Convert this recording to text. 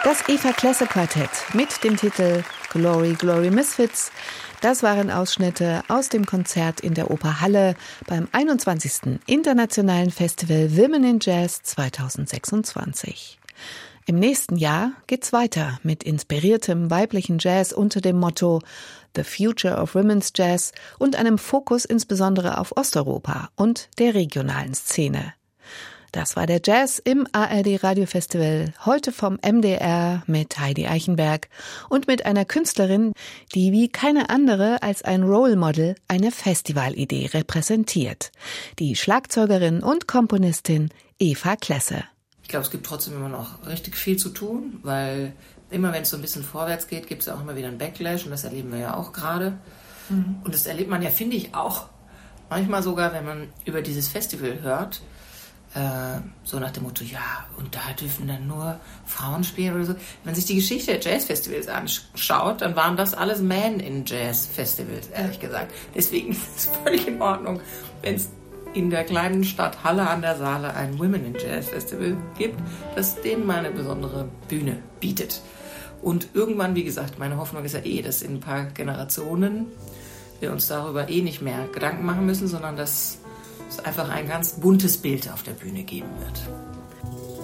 Das Eva Klesse Quartett mit dem Titel Glory, Glory Misfits, das waren Ausschnitte aus dem Konzert in der Oper Halle beim 21. Internationalen Festival Women in Jazz 2026. Im nächsten Jahr geht's weiter mit inspiriertem weiblichen Jazz unter dem Motto The Future of Women's Jazz und einem Fokus insbesondere auf Osteuropa und der regionalen Szene. Das war der Jazz im ARD Radiofestival, heute vom MDR mit Heidi Eichenberg und mit einer Künstlerin, die wie keine andere als ein Role Model eine Festivalidee repräsentiert. Die Schlagzeugerin und Komponistin Eva Klesse. Ich glaube, es gibt trotzdem immer noch richtig viel zu tun, weil immer wenn es so ein bisschen vorwärts geht, gibt es ja auch immer wieder einen Backlash und das erleben wir ja auch gerade. Und das erlebt man ja, finde ich, auch manchmal sogar, wenn man über dieses Festival hört, so nach dem Motto, ja, und da dürfen dann nur Frauen spielen oder so. Wenn man sich die Geschichte der Jazzfestivals anschaut, dann waren das alles Man-in-Jazz-Festivals, ehrlich gesagt. Deswegen ist es völlig in Ordnung, wenn es in der kleinen Stadt Halle an der Saale ein Women-in-Jazz-Festival gibt, das denen mal eine besondere Bühne bietet. Und irgendwann, wie gesagt, meine Hoffnung ist ja dass in ein paar Generationen wir uns darüber nicht mehr Gedanken machen müssen, sondern dass es einfach ein ganz buntes Bild auf der Bühne geben wird.